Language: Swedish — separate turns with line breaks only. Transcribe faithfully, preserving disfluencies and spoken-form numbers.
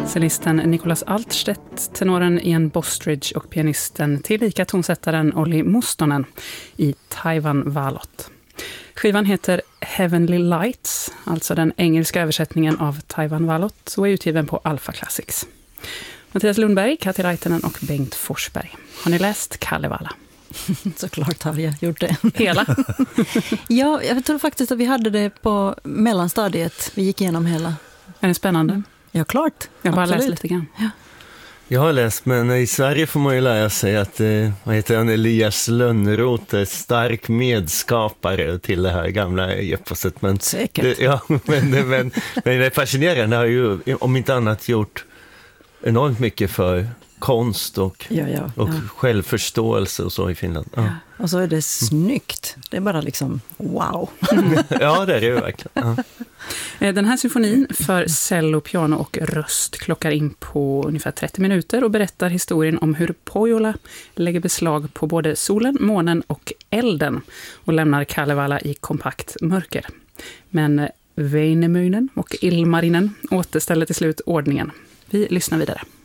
Cellisten Nicholas Altstedt, tenoren Ian Bostridge och pianisten tillika tonsättaren Olli Mustonen i Taiwan Valot. Skivan heter Heavenly Lights, alltså den engelska översättningen av Taiwan Valot, och är utgiven på Alpha Classics. Mattias Lundberg, Kati Raitanen och Bengt Forsberg. Har ni läst Kalevala?
Såklart har jag gjort det.
Hela?
Ja, jag tror faktiskt att vi hade det på mellanstadiet. Vi gick igenom hela.
Är det spännande?
Ja, klart.
Jag har bara
Absolut.
läst lite grann.
Ja.
Jag har läst, men i Sverige får man ju lära sig att eh, vad heter han, Elias Lönnroth är stark medskapare till det här gamla eposet. Men
Säkert.
Det, ja, men, men, men det är fascinerande. Har ju, om inte annat, gjort enormt mycket för konst och,
Ja, ja,
och
ja.
självförståelse och så i Finland. Ja,
Ja. Och så är det snyggt. Det är bara liksom wow.
ja det är det ju verkligen. Ja.
Den här symfonin för cello, piano och röst klockar in på ungefär trettio minuter och berättar historien om hur Pohjola lägger beslag på både solen, månen och elden och lämnar Kalevala i kompakt mörker. Men Väinämöinen och Ilmarinen återställer till slut ordningen. Vi lyssnar vidare.